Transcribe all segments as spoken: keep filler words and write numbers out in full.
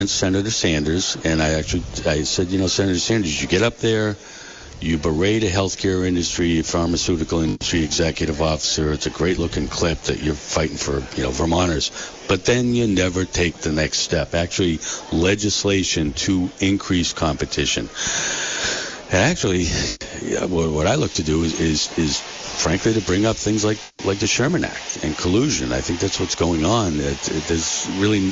Senator Sanders, and I actually I said, you know, Senator Sanders, you get up there, you berate a healthcare industry, pharmaceutical industry executive officer. It's a great-looking clip that you're fighting for, you know, Vermonters. But then you never take the next step, actually legislation to increase competition. And actually, yeah, what I look to do is, is, is frankly, to bring up things like, like the Sherman Act and collusion. I think that's what's going on. It, it, there's really,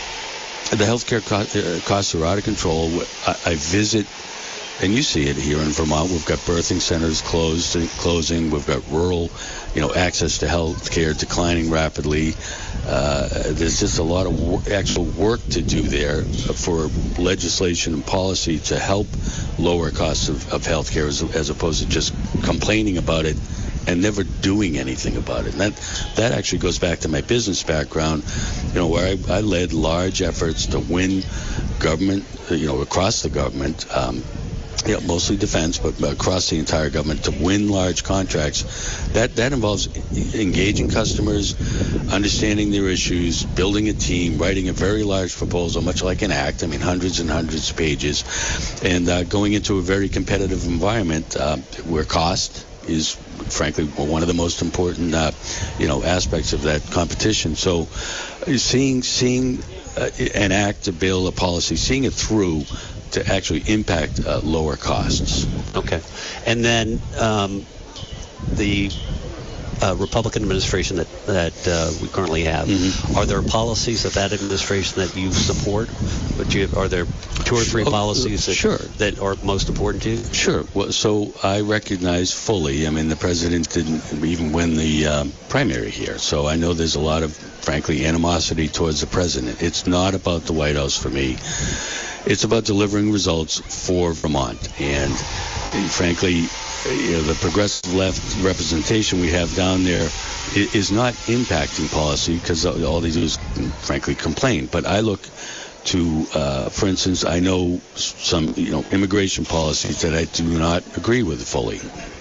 the healthcare co- uh, costs are out of control. I, I visit, and you see it here in Vermont. We've got birthing centers closed and closing. We've got rural, you know, access to health care declining rapidly. Uh, there's just a lot of wor- actual work to do there for legislation and policy to help lower costs of, of health care as, as opposed to just complaining about it and never doing anything about it. And that that actually goes back to my business background, you know, where I, I led large efforts to win government, you know, across the government, um, Yeah, mostly defense, but across the entire government to win large contracts. That that involves engaging customers, understanding their issues, building a team, writing a very large proposal, much like an act. I mean, hundreds and hundreds of pages, and uh, going into a very competitive environment uh, where cost is, frankly, one of the most important, uh, you know, aspects of that competition. So, seeing seeing uh, an act, a bill, a policy, seeing it through to actually impact uh, lower costs. Okay. And then um, the uh, Republican administration that, that uh, we currently have, mm-hmm. are there policies of that administration that you support? But you, are there two or three oh, policies that, sure. that are most important to you? Sure. Well, so I recognize fully, I mean, the president didn't even win the um, primary here. So I know there's a lot of, frankly, animosity towards the president. It's not about the White House for me. It's about delivering results for Vermont. And frankly, you know, the progressive left representation we have down there is not impacting policy because all they do is, frankly, complain. But I look to, uh, for instance, I know some, you know, immigration policies that I do not agree with fully.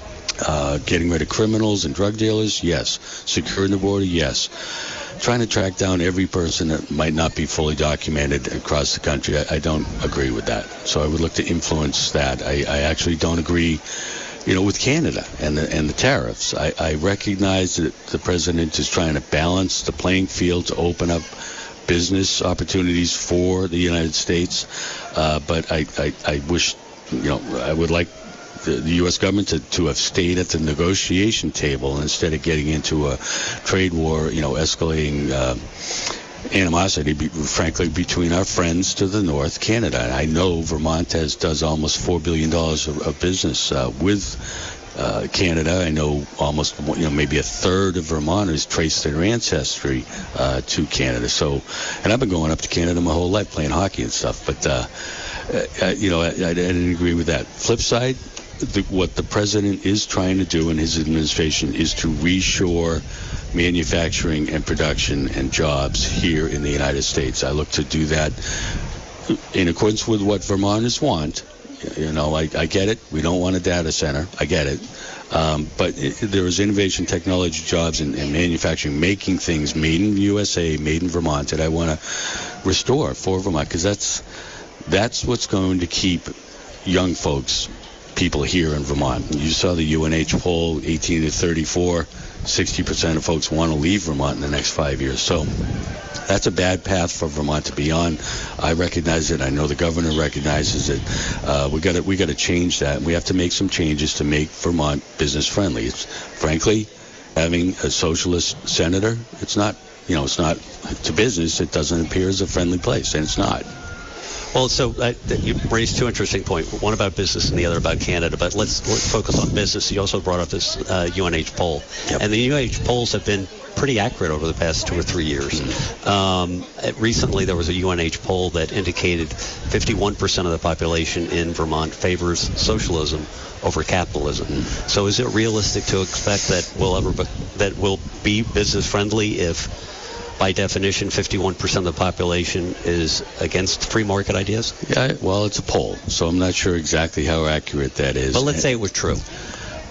Uh, getting rid of criminals and drug dealers, yes. Securing the border, yes. Trying to track down every person that might not be fully documented across the country, I, I don't agree with that. So I would look to influence that. I, I actually don't agree, you know, with Canada and the, and the tariffs. I, I recognize that the president is trying to balance the playing field to open up business opportunities for the United States. Uh, but I, I, I wish, you know, I would like the, the U S government to, to have stayed at the negotiation table instead of getting into a trade war, you know, escalating uh, animosity, be, frankly, between our friends to the north, Canada. And I know Vermont has does almost four billion dollars of, of business uh, with uh, Canada. I know almost, you know, maybe a third of Vermonters trace their ancestry uh, to Canada. So, and I've been going up to Canada my whole life playing hockey and stuff. But, uh, uh, you know, I, I didn't agree with that. Flip side, the, what the president is trying to do in his administration is to reshore manufacturing and production and jobs here in the United States. I look to do that in accordance with what Vermonters want. You know, I, I get it. We don't want a data center. I get it. Um, but it, there is innovation, technology, jobs, and, and manufacturing, making things made in the U S A, made in Vermont, that I want to restore for Vermont, because that's that's what's going to keep young folks, people here in Vermont. You saw the U N H poll, eighteen to thirty-four, sixty percent of folks want to leave Vermont in the next five years. So that's a bad path for Vermont to be on. I recognize it. I know the governor recognizes it. Uh, we got to we got to change that. We have to make some changes to make Vermont business friendly. It's frankly, having a socialist senator, it's not, you know, it's not to business. It doesn't appear as a friendly place, and it's not. Well, so uh, you raised two interesting points, one about business and the other about Canada, but let's, let's focus on business. You also brought up this uh, U N H poll, yep. And the U N H polls have been pretty accurate over the past two or three years. Mm-hmm. Um, recently, there was a U N H poll that indicated fifty-one percent of the population in Vermont favors socialism over capitalism. Mm-hmm. So is it realistic to expect that we'll ever be, that we'll be business friendly if, by definition, fifty-one percent of the population is against free market ideas? Yeah, well, it's a poll, so I'm not sure exactly how accurate that is. But let's say it was true.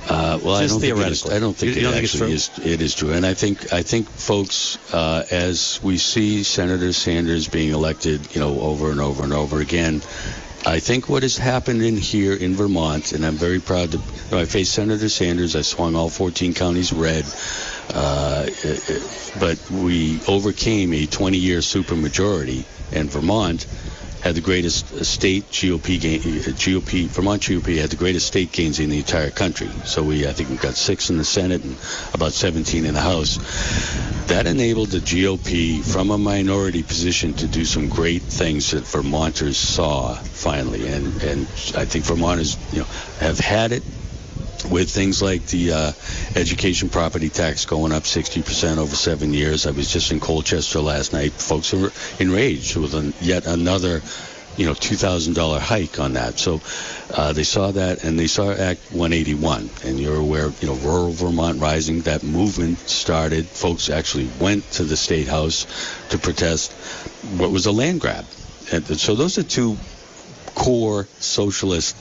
Uh, well, I Just don't think it is, theoretically. I don't think You- you it don't think it's actually true? is. It is true, and I think I think folks, uh, as we see Senator Sanders being elected, you know, over and over and over again, I think what has happened in here in Vermont, and I'm very proud to. You know, I faced Senator Sanders. I swung all fourteen counties red, uh, but we overcame a twenty-year supermajority, and Vermont had the greatest state G O P gain, G O P Vermont G O P had the greatest state gains in the entire country. So we, I think, we got six in the Senate and about seventeen in the House. That enabled the G O P from a minority position to do some great things that Vermonters saw finally, and and I think Vermonters, you know, have had it with things like the uh, education property tax going up sixty percent over seven years. I was just in Colchester last night. Folks are enraged with an, yet another, you know, two thousand dollars hike on that. So uh, they saw that, and they saw Act one eighty-one. And you're aware, you know, rural Vermont rising, that movement started. Folks actually went to the State House to protest what was a land grab. And so those are two core socialist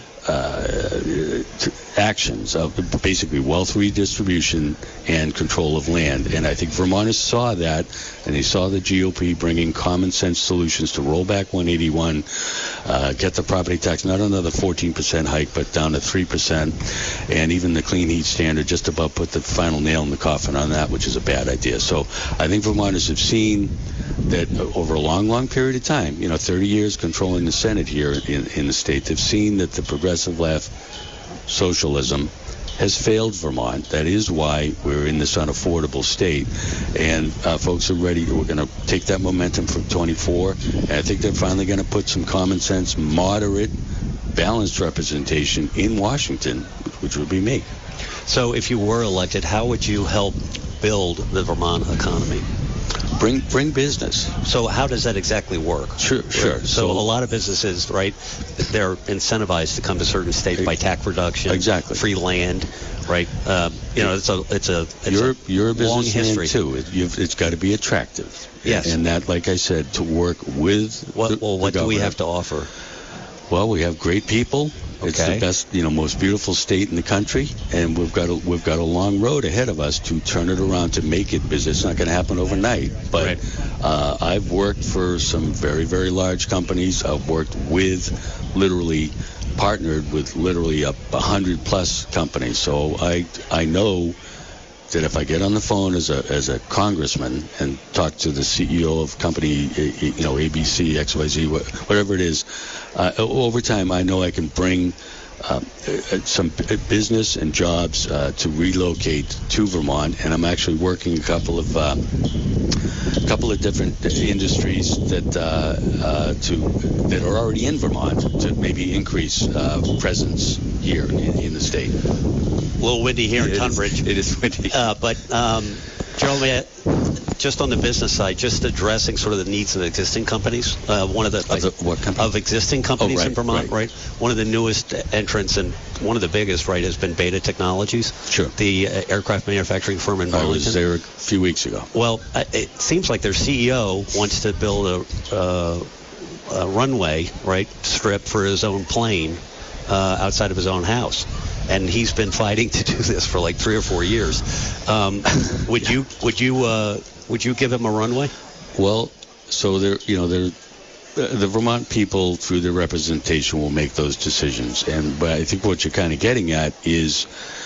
Uh, t- actions of basically wealth redistribution and control of land. And I think Vermonters saw that, and they saw the G O P bringing common sense solutions to roll back one eighty-one, uh, get the property tax, not another fourteen percent hike, but down to three percent, and even the clean heat standard just about put the final nail in the coffin on that, which is a bad idea. So I think Vermonters have seen that over a long, long period of time, you know, thirty years controlling the Senate here in, in the state, they've seen that the progressive left socialism has failed Vermont. That is why we're in this unaffordable state. And uh, folks are ready. We're going to take that momentum from twenty-four. And I think they're finally going to put some common sense, moderate, balanced representation in Washington, which would be me. So if you were elected, how would you help build the Vermont economy? Bring bring business. So how does that exactly work? Sure, sure. So, so a lot of businesses, right, they're incentivized to come to certain states by tax reduction, exactly, free land, right? Um, you know, it's a it's a it's you're, a you're a long businessman history too. It, you've, it's got to be attractive. Yes. And that, like I said, to work with. What, the, well, what the do we governor. have to offer? Well, we have great people. It's Okay. the best, you know, most beautiful state in the country, and we've got a, we've got a long road ahead of us to turn it around to make it business. It's not going to happen overnight, but Right. uh, I've worked for some very, very large companies. I've worked with, literally, partnered with literally a, a hundred plus companies. So I I know that if I get on the phone as a as a congressman and talk to the C E O of company, you know, A B C, X Y Z, whatever it is, uh, over time I know I can bring uh, some business and jobs uh, to relocate to Vermont, and I'm actually working a couple of uh, a couple of different industries that uh, uh, to that are already in Vermont to maybe increase uh, presence here in, in the state. A little windy here in It is- Tunbridge. It is windy. Uh, but, um, Jeremy, just on the business side, just addressing sort of the needs of existing companies. Uh, one of the, Of the what company? of existing companies Oh, right, in Vermont, right. right. One of the newest entrants and one of the biggest, right, has been Beta Technologies. Sure. The uh, aircraft manufacturing firm in I Burlington. was there a few weeks ago. Well, uh, it seems like their C E O wants to build a, uh, a runway, right, strip for his own plane uh, outside of his own house. And he's been fighting to do this for like three or four years. Um, would you would you uh, would you give him a runway? Well, so they're you know they're the Vermont people through their representation will make those decisions. And but I think what you're kind of getting at is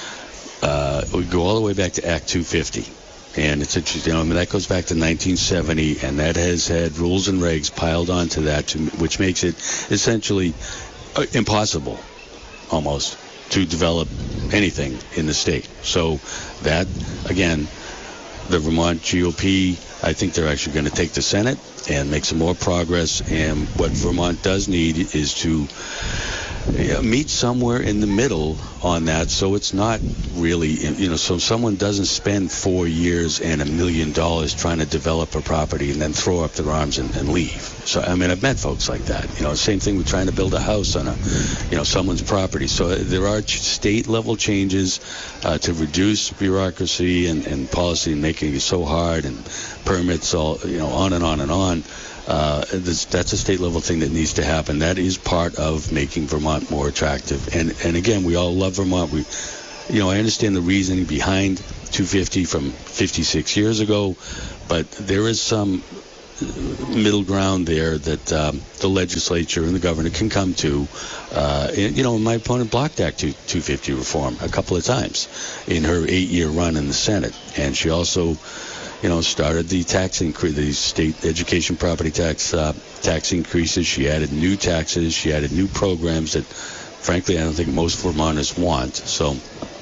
uh, we go all the way back to Act two fifty. And it's interesting, you know, I mean, that goes back to nineteen seventy, and that has had rules and regs piled onto that, to, which makes it essentially uh, impossible, almost, to develop anything in the state. So that, again, the Vermont G O P, I think they're actually going to take the Senate and make some more progress. And what Vermont does need is to yeah, meet somewhere in the middle on that, so it's not really, you know, so someone doesn't spend four years and a million dollars trying to develop a property and then throw up their arms and, and leave. So, I mean, I've met folks like that. You know, same thing with trying to build a house on a, you know, someone's property. So there are state-level changes uh, to reduce bureaucracy and, and policy and making it so hard, and permits, all, you know, on and on and on. Uh, this, that's a state-level thing that needs to happen. That is part of making Vermont more attractive. And and again, we all love Vermont. We you know, I understand the reasoning behind two fifty from fifty-six years ago, but there is some middle ground there that um, the legislature and the governor can come to. Uh, and, you know, my opponent blocked Act two fifty reform a couple of times in her eight-year run in the Senate, and she also, you know, started the tax increase, the state education property tax uh, tax increases. She added new taxes. She added new programs that, frankly, I don't think most Vermonters want. So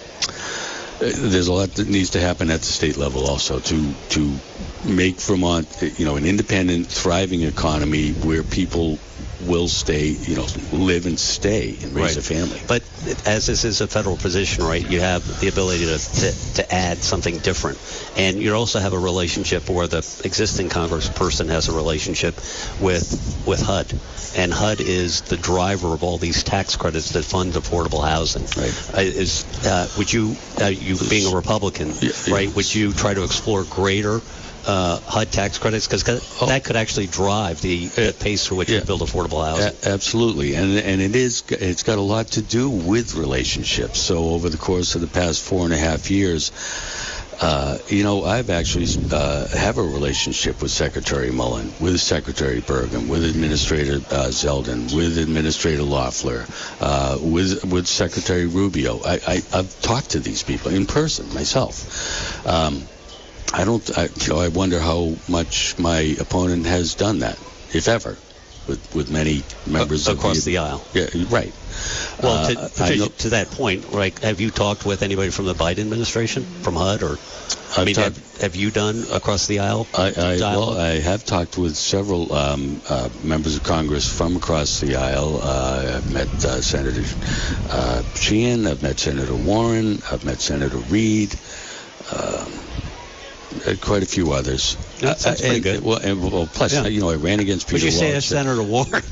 there's a lot that needs to happen at the state level also to to make Vermont, you know, an independent, thriving economy where people will stay, you know, live and stay and raise right. a family. But as this is a federal position, right, you have the ability to, to to add something different. And you also have a relationship where the existing congressperson has a relationship with with H U D. And H U D is the driver of all these tax credits that fund affordable housing. Right. Uh, is uh, would you, uh, you being a Republican, yeah, yeah. right, would you try to explore greater Uh, H U D tax credits, because oh. that could actually drive the, the pace for which yeah. you build affordable housing? A- absolutely, and and it is it's got a lot to do with relationships. So over the course of the past four and a half years, uh, you know, I've actually uh, have a relationship with Secretary Mullen, with Secretary Bergen, with Administrator uh, Zeldin, with Administrator Loeffler, uh, with with Secretary Rubio. I, I I've talked to these people in person myself. Um, I don't, I, you know, I wonder how much my opponent has done that, if ever, with with many members uh, across of the, the aisle. Yeah, right. Well, uh, to, Patricia, to that point, right? Have you talked with anybody from the Biden administration, from H U D, or I I've mean, talked, have, have you done across the aisle? I, I well, I have talked with several um, uh, members of Congress from across the aisle. Uh, I've met uh, Senator uh, Sheehan. I've met Senator Warren. I've met Senator Reid. Um, Quite a few others. That's, that's pretty and, good. Well, and, well plus, yeah. you know, I ran against Peter What'd you say Walsh. to Senator Warren?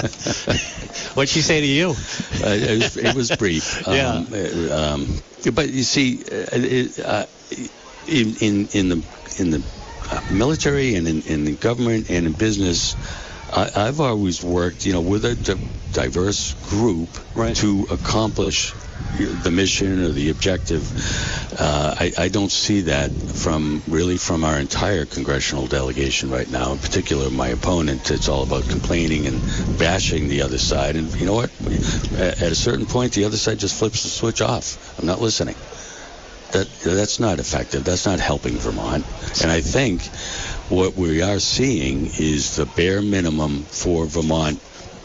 What'd she say to you? uh, it, was, it was brief. Um, yeah. Um, but you see, it, uh, in, in in the in the military and in, in the government and in business, I, I've always worked, you know, with a d- diverse group right. to accomplish the mission or the objective. Uh, I, I don't see that from really from our entire congressional delegation right now. In particular, my opponent. It's all about complaining and bashing the other side. And you know what? At a certain point, the other side just flips the switch off. I'm not listening. That that's not effective. That's not helping Vermont. And I think what we are seeing is the bare minimum for Vermont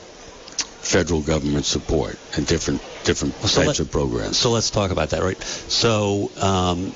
federal government support and different different so types let, of programs. So let's talk about that, right? So um,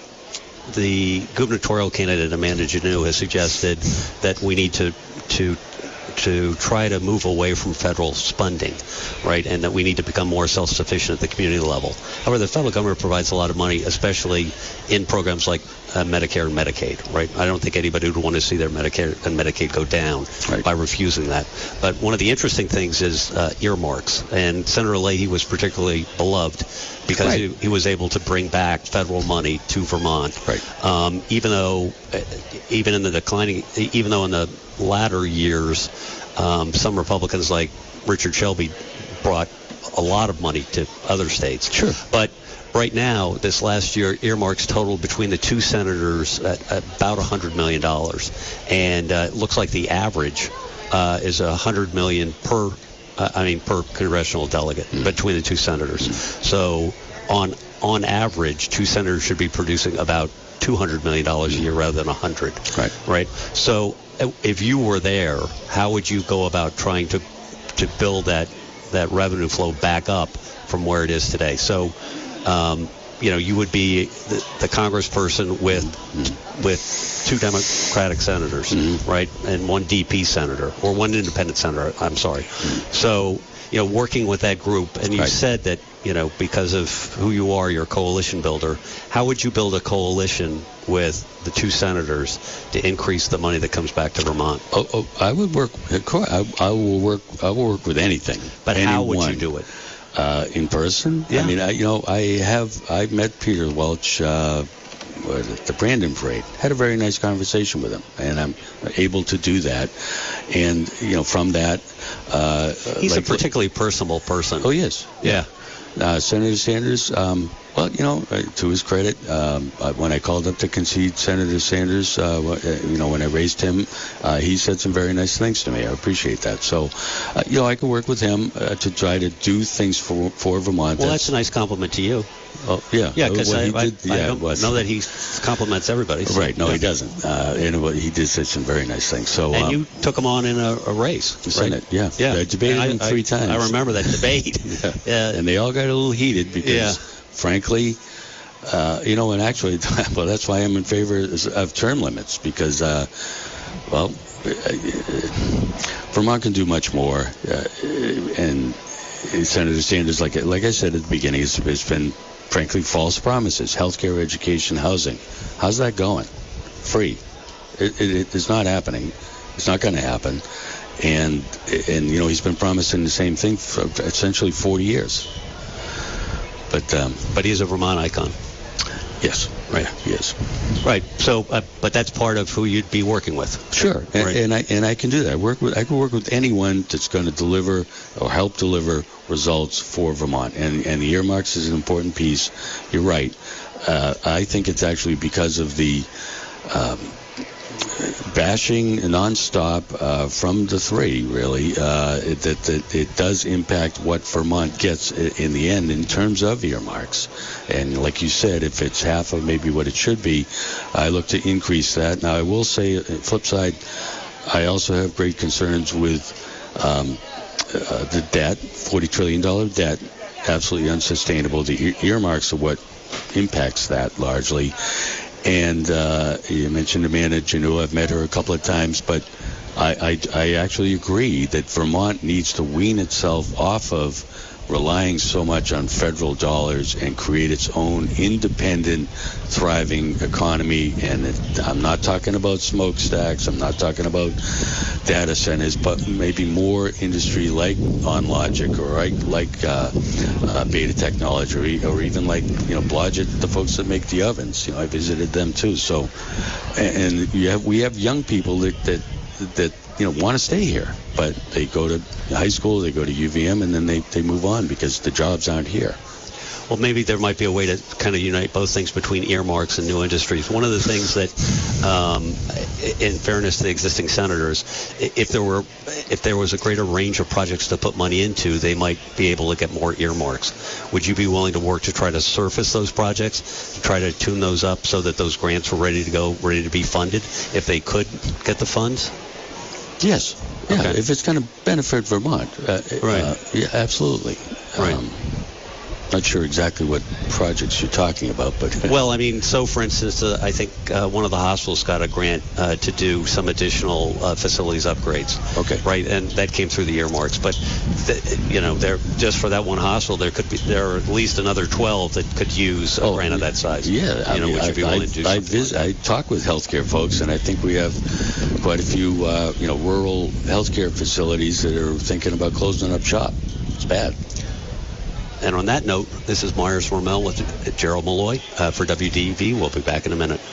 the gubernatorial candidate Amanda Janot has suggested that we need to to to try to move away from federal funding, right, and that we need to become more self-sufficient at the community level. However, the federal government provides a lot of money, especially in programs like uh, Medicare and Medicaid, right? I don't think anybody would want to see their Medicare and Medicaid go down right. by refusing that. But one of the interesting things is uh, earmarks, and Senator Leahy was particularly beloved because right. he, he was able to bring back federal money to Vermont. Right. Um, even though, even in the declining, even though in the latter years, um, some Republicans like Richard Shelby brought a lot of money to other states. Sure. But right now, this last year, earmarks totaled between the two senators at, at about one hundred million dollars. And uh, it looks like the average uh, is one hundred million dollars per, uh, I mean, per congressional delegate mm. between the two senators. Mm. So on on average, two senators should be producing about two hundred million dollars a year rather than one hundred. Right. Right. So if you were there, how would you go about trying to to build that that revenue flow back up from where it is today? So, um, you know, you would be the, the congressperson with mm-hmm. with two Democratic senators, mm-hmm. right, and one D P senator or one independent senator. I'm sorry. Mm-hmm. So, you know, working with that group, and you right. said that, you know, because of who you are, you're a coalition builder. How would you build a coalition with the two senators to increase the money that comes back to Vermont? Oh, oh I would work. I, I will work. I will work with anything. But anyone. How would you do it? Uh, in person? Yeah. I mean, I, you know, I have. I've met Peter Welch uh, at the Brandon Parade. Had a very nice conversation with him, and I'm able to do that. And you know, from that, uh, he's like, a particularly personable person. Oh, yes. Yeah. Uh, Senator Sanders, um, well, you know, uh, to his credit, um, uh, when I called up to concede Senator Sanders, uh, uh, you know, when I raised him, uh, he said some very nice things to me. I appreciate that. So, uh, you know, I can work with him uh, to try to do things for for Vermont. Well, that's, that's a nice compliment to you. Oh, yeah. Yeah, because I, I, yeah, I don't was, know that he compliments everybody. So. Right, no, he doesn't. Uh, and he did say some very nice things. So, and um, you took him on in a, a race. The Senate, right? yeah. Yeah. I debated I, him three I, times. I remember that debate. yeah. yeah. And they all got a little heated because, yeah. frankly, uh, you know, and actually, well, that's why I'm in favor of term limits because, uh, well, Vermont can do much more. Uh, and Senator Sanders, like like I said at the beginning, it's, it's been, frankly, false promises. Healthcare, education, housing. How's that going? Free. It, it, it's not happening. It's not going to happen. And, and, you know, he's been promising the same thing for essentially forty years. But um, but he is a Vermont icon. Yes, right. He is. Right. So, uh, but that's part of who you'd be working with. Sure. And, right. and I and I can do that. I work with I can work with anyone that's going to deliver or help deliver results for Vermont. And and the earmarks is an important piece. You're right. Uh, I think it's actually because of the um, bashing nonstop uh, from the three, really, uh, it, that, that it does impact what Vermont gets in the end in terms of earmarks. And like you said, if it's half of maybe what it should be, I look to increase that. Now, I will say, flip side, I also have great concerns with um, uh, the debt, forty trillion dollars debt, absolutely unsustainable. The earmarks are what impacts that largely. And uh, you mentioned Amanda Janot. I've met her a couple of times, but I, I, I actually agree that Vermont needs to wean itself off of relying so much on federal dollars and create its own independent, thriving economy. And it, I'm not talking about smokestacks. I'm not talking about data centers, but maybe more industry like OnLogic or like, like uh, uh, Beta Technology, or, or even like, you know, Blodgett, the folks that make the ovens. You know, I visited them too. So, and, and you have, we have young people that, that, that you know, want to stay here, but they go to high school, they go to U V M, and then they, they move on because the jobs aren't here. Well, maybe there might be a way to kind of unite both things between earmarks and new industries. One of the things that, um, in fairness to the existing senators, if there were, if there was a greater range of projects to put money into, they might be able to get more earmarks. Would you be willing to work to try to surface those projects, to try to tune those up so that those grants were ready to go, ready to be funded, if they could get the funds? Yes. Yeah. Okay. If it's going to benefit Vermont. Uh, right. Uh, yeah, absolutely. Right. Um, not sure exactly what projects you're talking about, but well, I mean, so for instance, uh, I think uh, one of the hospitals got a grant uh, to do some additional uh, facilities upgrades. Okay. Right, and that came through the earmarks. But th- you know, there just for that one hospital, there could be there are at least another twelve that could use a oh, grant of that size. Yeah, you I know, mean, would you I, be willing I, to do I, something visit, like I talk with healthcare folks, and I think we have quite a few, uh, you know, rural healthcare facilities that are thinking about closing up shop. It's bad. And on that note, this is Myers Hormel with Gerald Malloy uh, for W D E V. We'll be back in a minute.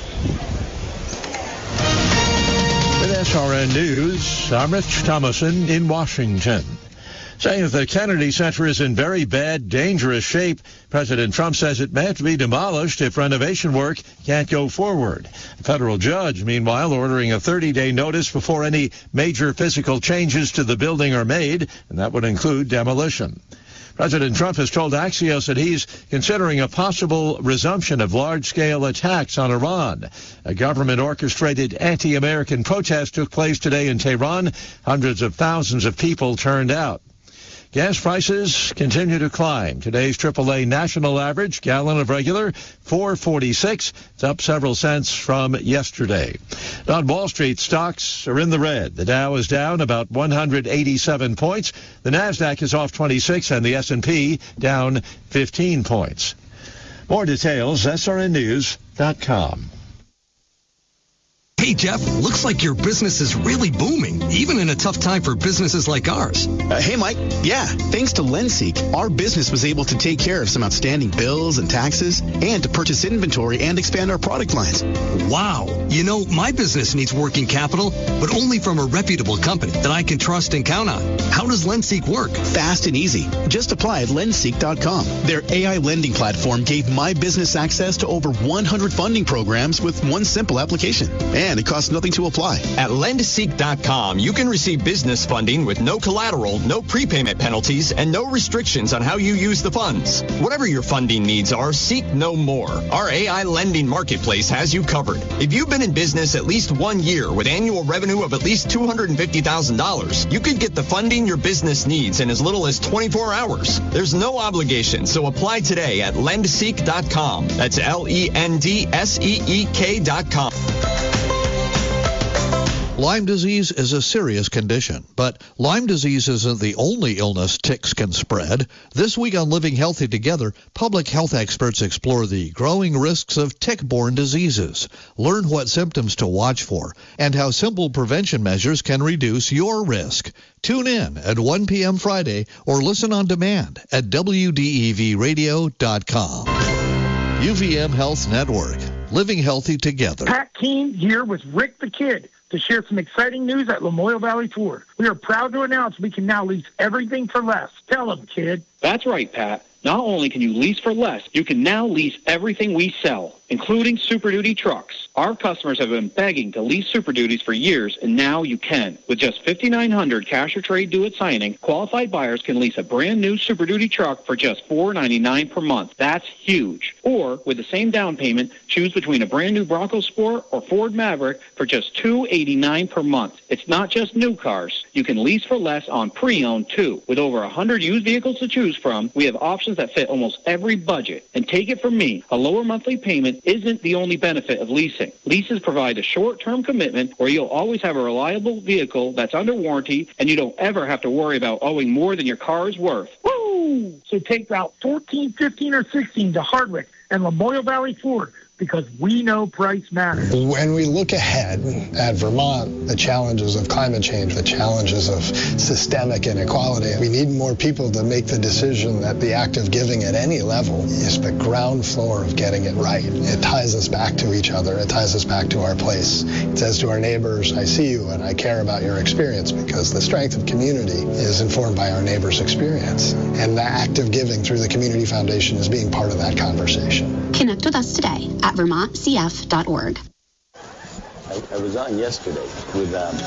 With S R N News, I'm Rich Thomason in Washington. Saying that the Kennedy Center is in very bad, dangerous shape, President Trump says it may have to be demolished if renovation work can't go forward. A federal judge, meanwhile, ordering a thirty-day notice before any major physical changes to the building are made, and that would include demolition. President Trump has told Axios that he's considering a possible resumption of large-scale attacks on Iran. A government-orchestrated anti-American protest took place today in Tehran. Hundreds of thousands of people turned out. Gas prices continue to climb. Today's triple A national average gallon of regular, four forty-six. It's up several cents from yesterday. On Wall Street, stocks are in the red. The Dow is down about one hundred eighty-seven points. The Nasdaq is off twenty-six, and the S and P down fifteen points. More details, S R N news dot com. Hey, Jeff, looks like your business is really booming, even in a tough time for businesses like ours. Uh, hey, Mike. Yeah, thanks to LendSeek, our business was able to take care of some outstanding bills and taxes and to purchase inventory and expand our product lines. Wow. You know, my business needs working capital, but only from a reputable company that I can trust and count on. How does LendSeek work? Fast and easy. Just apply at lendseek dot com. Their A I lending platform gave my business access to over one hundred funding programs with one simple application. And it costs nothing to apply. At lendseek dot com, you can receive business funding with no collateral, no prepayment penalties, and no restrictions on how you use the funds. Whatever your funding needs are, seek no more. Our A I lending marketplace has you covered. If you've been in business at least one year with annual revenue of at least two hundred fifty thousand dollars, you could get the funding your business needs in as little as twenty-four hours. There's no obligation, so apply today at lendseek dot com. That's L E N D S E E K dot com. Lyme disease is a serious condition, but Lyme disease isn't the only illness ticks can spread. This week on Living Healthy Together, public health experts explore the growing risks of tick-borne diseases, learn what symptoms to watch for, and how simple prevention measures can reduce your risk. Tune in at one p.m. Friday or listen on demand at W D E V radio dot com. U V M Health Network, Living Healthy Together. Pat Keene here with Rick the Kid to share some exciting news at Lamoille Valley Ford. We are proud to announce we can now lease everything for less. Tell them, kid. That's right, Pat. Not only can you lease for less, you can now lease everything we sell, including Super Duty trucks. Our customers have been begging to lease Super Duties for years, and now you can. With just five thousand nine hundred dollars cash or trade due at signing, qualified buyers can lease a brand new Super Duty truck for just four dollars and ninety-nine cents per month. That's huge. Or, with the same down payment, choose between a brand new Bronco Sport or Ford Maverick for just two dollars and eighty-nine cents per month. It's not just new cars. You can lease for less on pre-owned, too. With over one hundred used vehicles to choose from, we have options that fit almost every budget. And take it from me, a lower monthly payment isn't the only benefit of leasing. Leases provide a short-term commitment where you'll always have a reliable vehicle that's under warranty, and you don't ever have to worry about owing more than your car is worth. Woo! So take Route fourteen, fifteen, or sixteen to Hardwick and Lamoille Valley Ford, because we know price matters. When we look ahead at Vermont, the challenges of climate change, the challenges of systemic inequality, we need more people to make the decision that the act of giving at any level is the ground floor of getting it right. It ties us back to each other. It ties us back to our place. It says to our neighbors, I see you and I care about your experience, because the strength of community is informed by our neighbors' experience. And the act of giving through the Community Foundation is being part of that conversation. Connect with us today at vermont c f dot org. I, I was on yesterday with um,